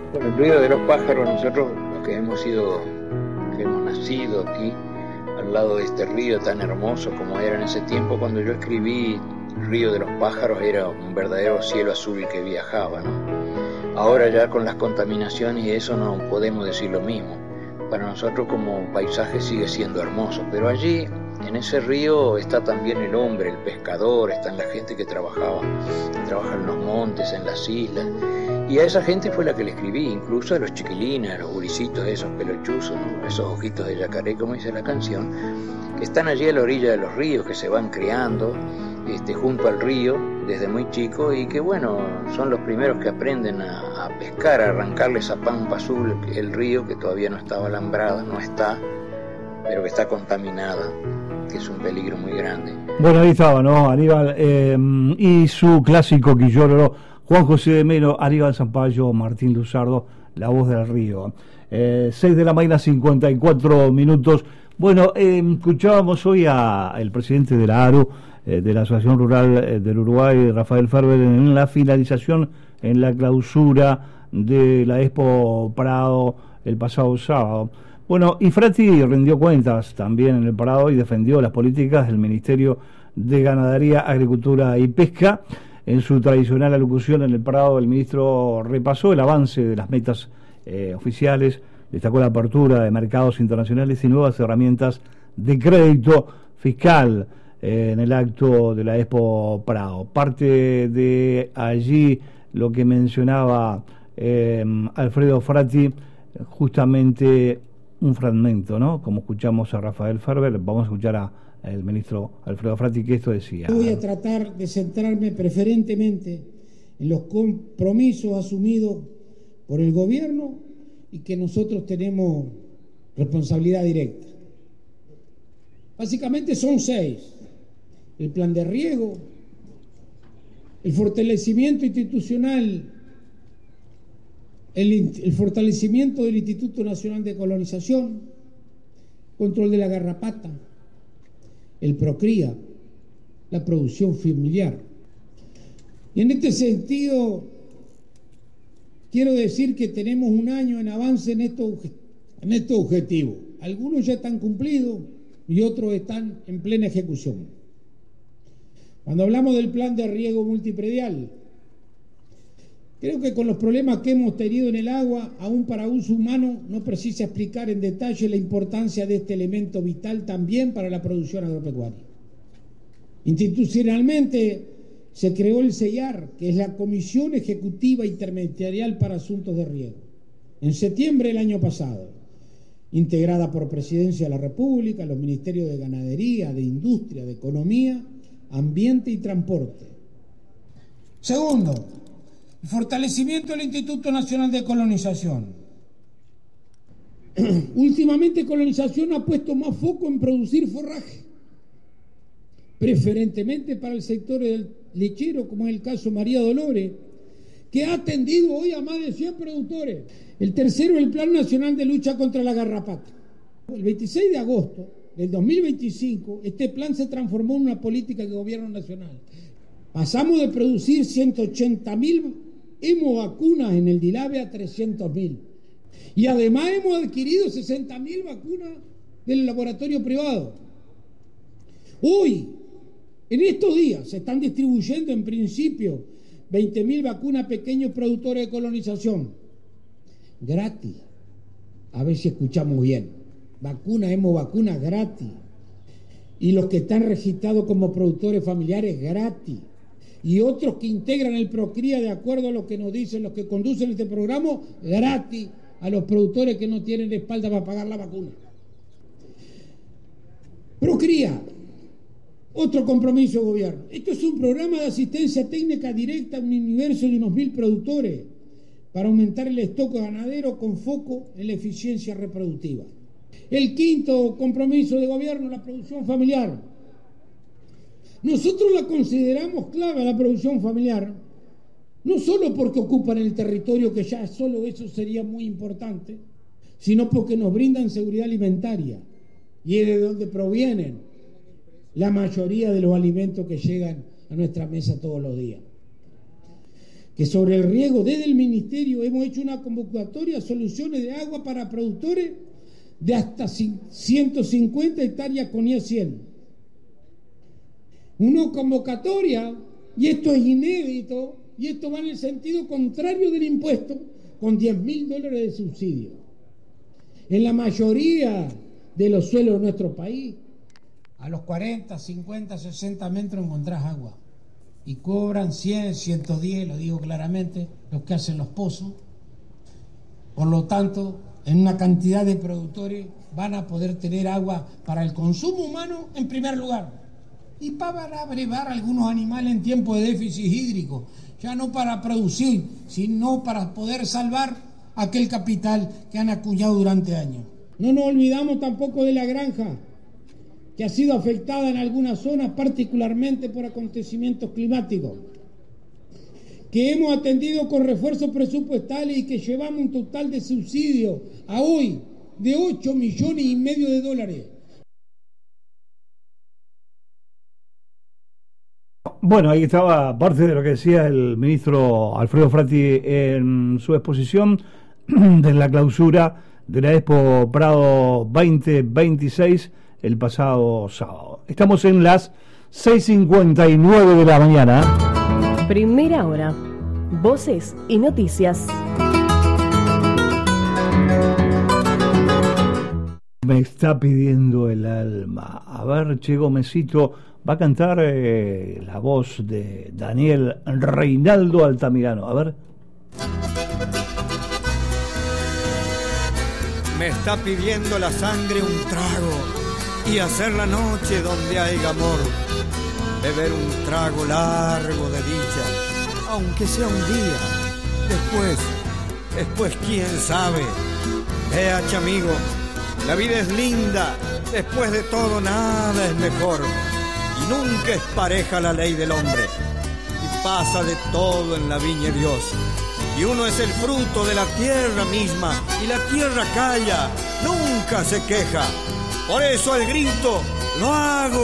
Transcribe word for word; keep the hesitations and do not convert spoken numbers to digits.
Bueno, el ruido de los pájaros, nosotros los que hemos sido, que hemos nacido aquí, al lado de este río tan hermoso como era en ese tiempo, cuando yo escribí el río de los pájaros era un verdadero cielo azul que viajaba, ¿no? Ahora ya con las contaminaciones y eso no podemos decir lo mismo. Para nosotros como paisaje sigue siendo hermoso, pero allí en ese río está también el hombre, el pescador, está la gente que trabajaba, que trabaja en los montes, en las islas. Y a esa gente fue la que le escribí, incluso a los chiquilines, a los gurisitos, esos pelochuzos, ¿no? Esos ojitos de yacaré, como dice la canción, que están allí a la orilla de los ríos, que se van criando este, junto al río desde muy chico y que, bueno, son los primeros que aprenden a, a pescar, a arrancarle esa pampa azul, el río que todavía no estaba alambrada, no está, pero que está contaminada, que es un peligro muy grande. Bueno, ahí estaba, ¿no? Aníbal eh, y su clásico Quilloro, Juan José de Melo, Aníbal Zampayo, Martín Luzardo, La Voz del Río. Eh, seis de la mañana, cincuenta y cuatro minutos. Bueno, eh, escuchábamos hoy al presidente de la A R U, eh, de la Asociación Rural eh, del Uruguay, Rafael Ferber, en la finalización, en la clausura de la Expo Prado el pasado sábado. Bueno, y Frati rindió cuentas también en el Prado y defendió las políticas del Ministerio de Ganadería, Agricultura y Pesca. En su tradicional alocución en el Prado, el ministro repasó el avance de las metas eh, oficiales, destacó la apertura de mercados internacionales y nuevas herramientas de crédito fiscal eh, en el acto de la Expo Prado. Parte de allí lo que mencionaba eh, Alfredo Frati, justamente un fragmento, ¿no? Como escuchamos a Rafael Ferber, vamos a escuchar a el ministro Alfredo Frati, que esto decía. Voy a tratar de centrarme preferentemente en los compromisos asumidos por el gobierno y que nosotros tenemos responsabilidad directa. Básicamente son seis: el plan de riego, el fortalecimiento institucional, el, el fortalecimiento del Instituto Nacional de Colonización, control de la garrapata, el Procría, la producción familiar. Y en este sentido, quiero decir que tenemos un año en avance en estos, en estos objetivos. Algunos ya están cumplidos y otros están en plena ejecución. Cuando hablamos del plan de riego multipredial, creo que con los problemas que hemos tenido en el agua, aún para uso humano, no precisa explicar en detalle la importancia de este elemento vital también para la producción agropecuaria. Institucionalmente se creó el CEIAR, que es la Comisión Ejecutiva Interministerial para Asuntos de Riego, en septiembre del año pasado, integrada por Presidencia de la República, los Ministerios de Ganadería, de Industria, de Economía, Ambiente y Transporte. Segundo, el fortalecimiento del Instituto Nacional de Colonización. Últimamente Colonización ha puesto más foco en producir forraje, preferentemente para el sector del lechero, como es el caso María Dolores, que ha atendido hoy a más de cien productores. El tercero, el Plan Nacional de Lucha contra la Garrapata. El veintiséis de agosto del dos mil veinticinco, este plan se transformó en una política de gobierno nacional. Pasamos de producir ciento ochenta mil hemovacunas en el DILABE a trescientos mil. Y además hemos adquirido sesenta mil vacunas del laboratorio privado. Hoy, en estos días, se están distribuyendo en principio veinte mil vacunas a pequeños productores de colonización. Gratis. A ver si escuchamos bien. Vacunas, hemovacunas gratis. Y los que están registrados como productores familiares gratis. Y otros que integran el Procría de acuerdo a lo que nos dicen los que conducen este programa, gratis a los productores que no tienen espalda para pagar la vacuna. Procría, otro compromiso del gobierno. Esto es un programa de asistencia técnica directa a un universo de unos mil productores para aumentar el stock ganadero con foco en la eficiencia reproductiva. El quinto compromiso de gobierno, la producción familiar. Nosotros la consideramos clave a la producción familiar, no solo porque ocupan el territorio, que ya solo eso sería muy importante, sino porque nos brindan seguridad alimentaria y es de donde provienen la mayoría de los alimentos que llegan a nuestra mesa todos los días. que sobre el riego desde el Ministerio hemos hecho una convocatoria a soluciones de agua para productores de hasta ciento cincuenta hectáreas con I A cien. Una convocatoria, y esto es inédito, y esto va en el sentido contrario del impuesto, con diez mil dólares de subsidio. En la mayoría de los suelos de nuestro país, a los cuarenta, cincuenta, sesenta metros encontrás agua. Y cobran cien, ciento diez, lo digo claramente, los que hacen los pozos. Por lo tanto, en una cantidad de productores van a poder tener agua para el consumo humano en primer lugar. Y para brevar algunos animales en tiempo de déficit hídrico, ya no para producir, sino para poder salvar aquel capital que han acuñado durante años. No nos olvidamos tampoco de la granja, que ha sido afectada en algunas zonas, particularmente por acontecimientos climáticos, que hemos atendido con refuerzos presupuestales y que llevamos un total de subsidio a hoy de ocho millones y medio de dólares. Bueno, ahí estaba parte de lo que decía el ministro Alfredo Frati en su exposición de la clausura de la Expo Prado veinte veintiséis el pasado sábado. Estamos en las seis cincuenta y nueve de la mañana. Primera hora. Voces y noticias. Me está pidiendo el alma. A ver, Che Gómezito va a cantar eh, la voz de Daniel Reinaldo Altamirano. A ver. Me está pidiendo la sangre un trago y hacer la noche donde haya amor, beber un trago largo de dicha, aunque sea un día, después, después quién sabe. Vea, chamigo, la vida es linda, después de todo nada es mejor, y nunca es pareja la ley del hombre, y pasa de todo en la viña Dios, y uno es el fruto de la tierra misma, y la tierra calla, nunca se queja. Por eso al grito lo hago.